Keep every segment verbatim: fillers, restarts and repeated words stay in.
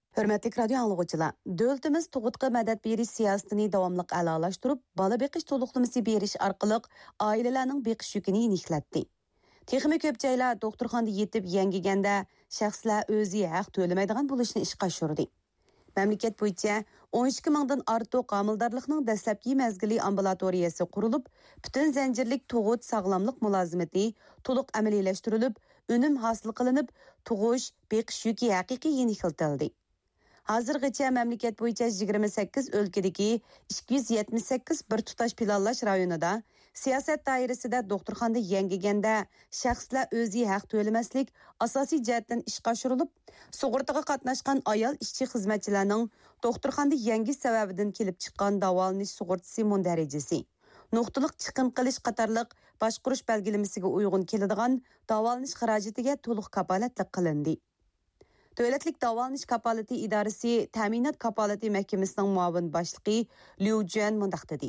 Hörmətli radio anlıqçılar, dövlətimiz tug'utqa madad berish siyosatini davomli a'lolashtirib, bola beqish to'liqlamasi berish orqali oilalarning beqish yukini yengillatdi. Texmi ko'p joylar doktorxonada yetib yangiganda shaxslar o'zi haq to'lamaydigan bo'lishni ishga oshirdi. Mamlakat bo'yicha o'n ikki mingdan ortiq homildorlikning dastlabki mazgili ambulatoriyasi qurilib, butun zanjirlik tug'ut sog'lomlik mulozimati to'liq amaliylashtirilib, unum hosil qilinib, tug'ish, beqish yuki haqiqiy yengiltildi. Hozirgacha mamlakat bo'yicha yigirma sakkiz o'lkadagi ikki yuz yetmish sakkiz bir tutash planlash rayonida siyosat doirasida doktorxonada yangiganda shaxslar o'zi haq to'lamaslik asosiy jihatdan ishga oshirilib, sug'urtaga qatnashgan ayol ishchi xizmatchilarning doktorxonada yangi sababidan kelib chiqqan davolanish sug'urtasi mundarajasi, nuqtaliq chiqim qilish qatorliq boshqarish belgilamasiga uyg'un keladigan davolanish xarajatiga to'liq kapolatlik qilindi. Davlatlik davolanish kapolati idorasi ta'minot kapolati mahkamasining muavin boshlig'i Liu Juan mundaq dedi.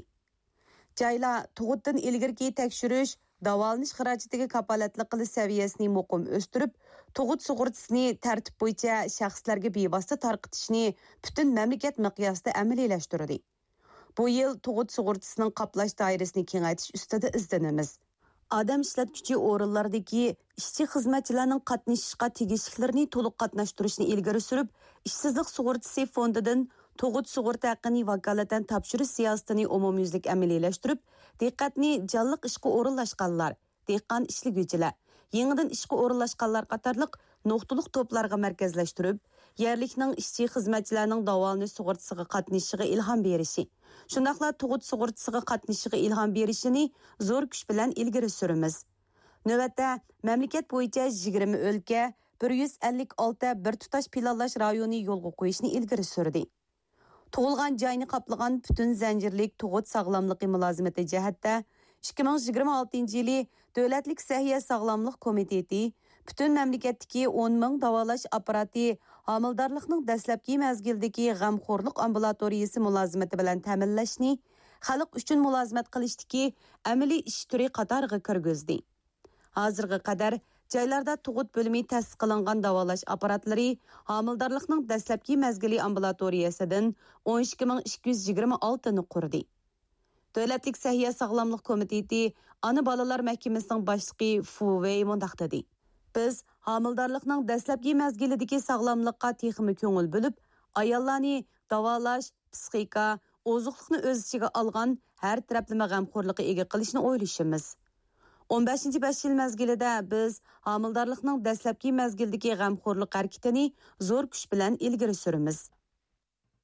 Joylar tug'utdan ilgirki tekshirish, davolanish xarajatiga kapolatlik qilish saviyasini muqim o'stirib, tug'ut sug'urtasini tartib bo'yicha shaxslarga bevosita tarqitishni butun mamlakat miqyosida amaliylashtirdi. Bu yil tug'ut sug'urtasining qoplash doirasini kengaytirish ustida izlanamiz. Adam ishlatuvchi o'rinlardagi ishchi xizmatchilarning qatnashishga tegishliklarini to'liq qatnashtirishni ilgari surib, ishsizlik sug'urtasi fondidan tug'ut sug'urta haqqini vakolatan topshirish siyosatini umumyuzlik amaliylashtirib, diqqatni jonliq ishga o'rinlashganlar, dehqon ishliguvchilar, yangidan ishga o'rinlashganlar qatorliq nuqtaliq to'plarga markazlashtirib, yerlikning ishchi xizmatchilarining davolanish sug'urtasiga qatnashishiga ilhom berishi, shundaqla tug'ut sug'urtasiga qatnashishiga ilhom berishini zo'r kuch bilan ilgari suramiz. Navbatda mamlakat bo'yicha yigirma o'lka bir yuz ellik olti bir tutash planlash rayoni yo'lga qo'yishni ilgari surdi. Tug'ilgan joyni qoplagan butun zanjirlik tug'ut sog'lomligi mulozimati jihatda ikki ming yigirma oltinchi yili Davlatlik Sahiya Sog'lomlik komiteti butun mamlakatdagi o'n ming davolash apparati homildorlikning dastlabki mazgildagi g'amxo'rlik ambulatoriyasi mulozimati bilan ta'minlashni xalq uchun mulozimat qilishdagi amaliy ish turi qatoriga kirgizdi. Hozirga qadar joylarda tug'ut bo'limi ta'sis qilingan davolash apparatlari homildorlikning dastlabki mazgili ambulatoriyasidan o'n ikki ming ikki yuz yigirma olti ni qurdi. Davlatlik Sahiya Sog'lomlik komiteti Ana bolalar mahkamasining boshlig'i Fu Wei mundaq dedi. Biz homildorlikning dastlabki mazgilidagi sog'lomlikqa texmi ko'ngil bo'lib, ayollarni davolash, psixika, ozuqlikni o'z ichiga olgan har taraflama g'amxo'rlikqa ega qilishni o'ylashimiz. o'n beshinchi besh yil mazgilida biz homildorlikning dastlabki mazgildagi g'amxo'rlik harakatini zo'r kuch bilan ilgari suramiz.